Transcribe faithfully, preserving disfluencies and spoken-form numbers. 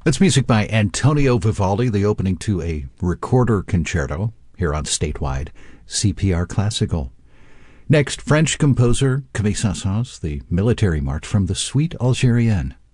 That's music by Antonio Vivaldi, the opening to a recorder concerto here on Statewide C P R Classical. Next, French composer Camille Saint-Saëns, the military march from the Suite Algérienne.